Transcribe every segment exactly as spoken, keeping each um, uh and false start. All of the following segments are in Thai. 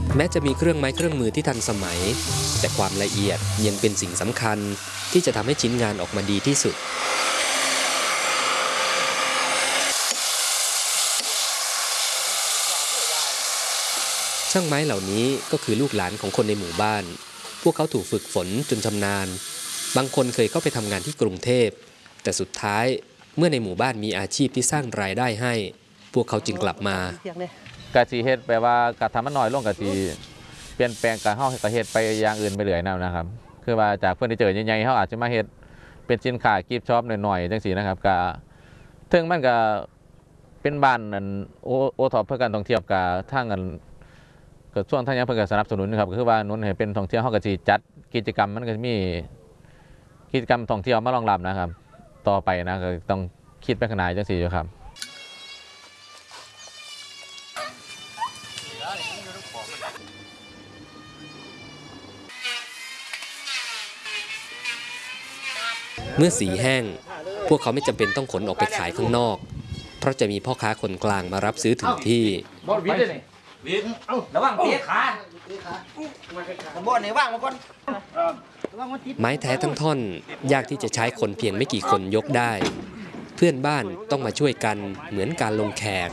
แม้จะมีเครื่องไม้เครื่องมือที่ทันสมัยแต่ความละเอียดยังเป็นสิ่งสำคัญที่จะทำให้ชิ้นงานออกมาดีที่สุดช่างไม้เหล่านี้ก็คือลูกหลานของคนในหมู่บ้านพวกเขาถูกฝึกฝนจนชำนาญบางคนเคยเข้าไปทำงานที่กรุงเทพแต่สุดท้ายเมื่อในหมู่บ้านมีอาชีพที่สร้างรายได้ให้พวกเขาจึงกลับมากะจีเฮ็ดแปลว่ากะทำมันน้อยลงกะจีเปลี่ยนแปลงการเฮากะเฮ็ดไปอย่างอื่นไปเรื่อยนะครับคือว่าจากเฟอร์นิเจอร์ใหญ่ๆเฮาอาจจะมาเฮ็ดเป็นสินค้ากิฟต์ช็อปหน่อยๆจังซี่นะครับกะถึงมันก็เป็นบ้านนั่นโอโอท็อปเพื่อการท่องเที่ยวกะทางกันก็ช่วงทางยังเพิ่นก็สนับสนุนครับคือว่านุนให้เป็นท่องเที่ยวเฮาก็สิจัดกิจกรรมมันก็มีกิจกรรมท่องเที่ยวมารองรับนะครับต่อไปนะก็ต้องคิดไปข้างหน้าจังซี่อยู่ครับเมื่อสีแห้งพวกเขาไม่จำเป็นต้องขนออกไปขายข้างนอกเพราะจะมีพ่อค้าคนกลางมารับซื้อถึงที่ระวังเตี้ยขาบ่อนไหนว่างมาก่อนไม้แท้ทั้งท่อนยากที่จะใช้คนเพียงไม่กี่คนยกได้เพื่อนบ้านต้องมาช่วยกันเหมือนการลงแขก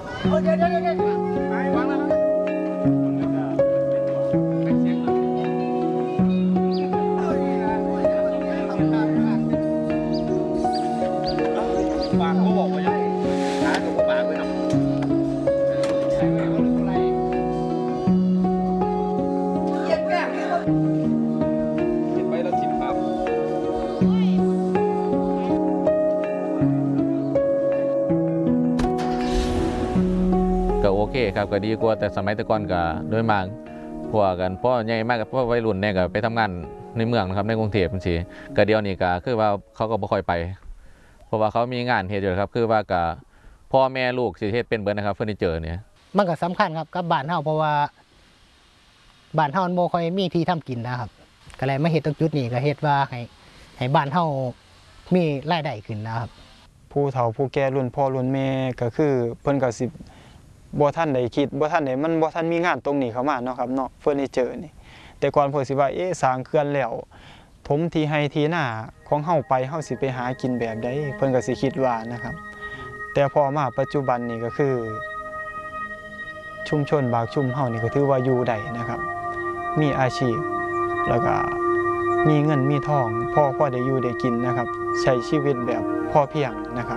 ก็โอเคครับก็ดีกว่าแต่สมัยแต่ก่อนก็โดยมากพวกกันพ่อใหญ่มากกับพ่อวัยรุ่นเนี่ยก็ไปทำงานในเมืองนะครับในกรุงเทพมันสิก็เดียวนี่ก็คือว่าเขาก็บ่ค่อยไปเพราะว่าเขามีงานเฮ็ดอยู่ครับคือว่าก็พ่อแม่ลูกสิเฮ็ดเป็นเบิดนะครับเฟอร์นิเจอร์เนี่ยมันก็สำคัญครับกับบ้านเฮาเพราะว่าบ้านเฮามันบ่ค่อยมีที่ทำกินนะครับก็เลยมาเฮ็ดตรงจุดนี้ก็เฮ็ดว่าให้ให้บ้านเฮามีรายได้ขึ้นนะครับผู้เฒ่าผู้แก่รุ่นพ่อรุ่นแม่ก็คือเพิ่นก็สิบ่ทันได้คิดบ่ทันได้มันบ่ทันมีงานตรงนี้เข้ามาเนาะครับเนาะเฟอร์นิเจอร์นี่แต่ก่อนเพิ่นสิว่าเอ๊ะสร้างเขื่อนแล้วถมที่ให้ที่นาของเฮาไปเฮาสิไปหากินแบบใดเพิ่นก็สิคิดว่านะครับแต่พอมาปัจจุบันนี้ก็คือชุมชนบากชุมเฮานี่ก็ถือว่าอยู่ได้นะครับมีอาชีพแล้วก็มีเงินมีทองพอพอได้อยู่ได้กินนะครับใช้ชีวิตแบบพอเพียงนะครับ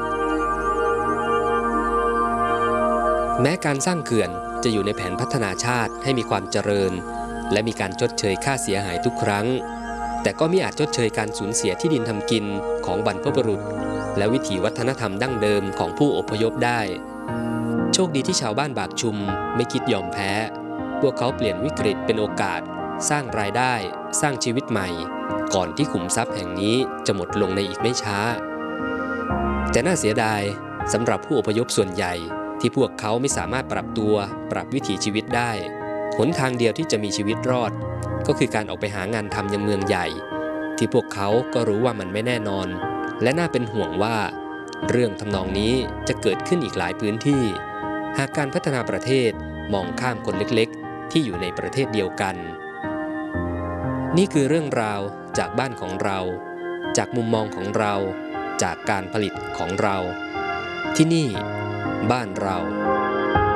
แม้การสร้างเขื่อนจะอยู่ในแผนพัฒนาชาติให้มีความเจริญและมีการชดเชยค่าเสียหายทุกครั้งแต่ก็ไม่อาจชดเชยการสูญเสียที่ดินทำกินของบรรพบุรุษและวิถีวัฒนธรรมดั้งเดิมของผู้อพยพได้โชคดีที่ชาวบ้านบากชุมไม่คิดยอมแพ้พวกเขาเปลี่ยนวิกฤตเป็นโอกาสสร้างรายได้สร้างชีวิตใหม่ก่อนที่ขุมทรัพย์แห่งนี้จะหมดลงในอีกไม่ช้าแต่น่าเสียดายสำหรับผู้อพยพส่วนใหญ่ที่พวกเขาไม่สามารถปรับตัวปรับวิถีชีวิตได้หนทางเดียวที่จะมีชีวิตรอดก็คือการออกไปหางานทำยังเมืองใหญ่ที่พวกเขาก็รู้ว่ามันไม่แน่นอนและน่าเป็นห่วงว่าเรื่องทำนองนี้จะเกิดขึ้นอีกหลายพื้นที่หากการพัฒนาประเทศมองข้ามคนเล็กๆที่อยู่ในประเทศเดียวกันนี่คือเรื่องราวจากบ้านของเราจากมุมมองของเราจากการผลิตของเราที่นี่บ้านเรา